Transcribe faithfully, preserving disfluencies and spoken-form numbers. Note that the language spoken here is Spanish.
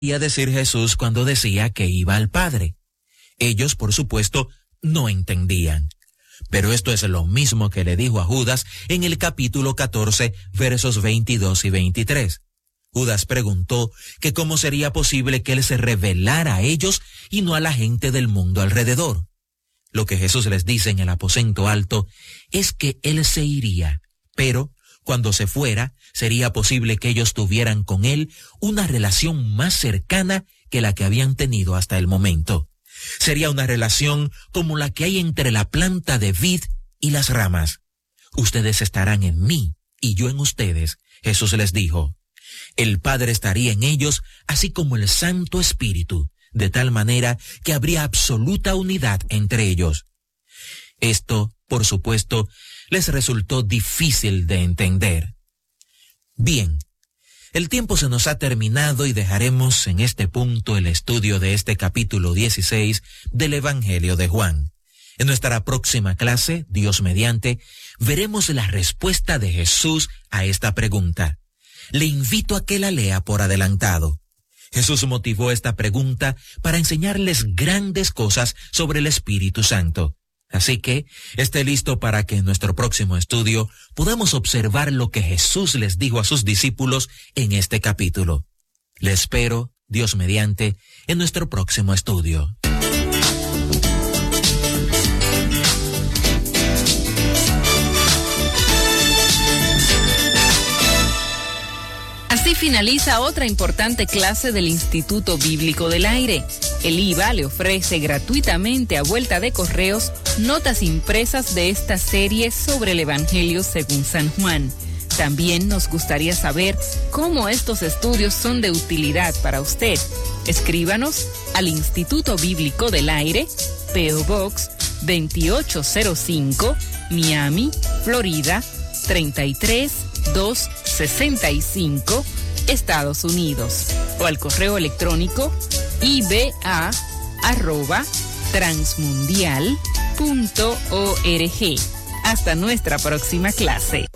a decir Jesús cuando decía que iba al Padre. Ellos, por supuesto, no entendían. Pero esto es lo mismo que le dijo a Judas en el capítulo catorce, versos veintidós y veintitrés. Judas preguntó que cómo sería posible que él se revelara a ellos y no a la gente del mundo alrededor. Lo que Jesús les dice en el aposento alto es que él se iría, pero cuando se fuera, sería posible que ellos tuvieran con él una relación más cercana que la que habían tenido hasta el momento. Sería una relación como la que hay entre la planta de vid y las ramas. Ustedes estarán en mí y yo en ustedes, Jesús les dijo. El Padre estaría en ellos, así como el Santo Espíritu, de tal manera que habría absoluta unidad entre ellos. Esto, por supuesto, les resultó difícil de entender. Bien, el tiempo se nos ha terminado y dejaremos en este punto el estudio de este capítulo dieciséis del Evangelio de Juan. En nuestra próxima clase, Dios mediante, veremos la respuesta de Jesús a esta pregunta. Le invito a que la lea por adelantado. Jesús motivó esta pregunta para enseñarles grandes cosas sobre el Espíritu Santo. Así que esté listo para que en nuestro próximo estudio podamos observar lo que Jesús les dijo a sus discípulos en este capítulo. Le espero, Dios mediante, en nuestro próximo estudio. Así finaliza otra importante clase del Instituto Bíblico del Aire. El I V A le ofrece gratuitamente a vuelta de correos notas impresas de esta serie sobre el Evangelio según San Juan. También nos gustaría saber cómo estos estudios son de utilidad para usted. Escríbanos al Instituto Bíblico del Aire, P O Box veintiocho cero cinco, Miami, Florida, treinta y tres mil doscientos sesenta y cinco, Estados Unidos, o al correo electrónico i b a arroba transmundial punto org. Hasta nuestra próxima clase.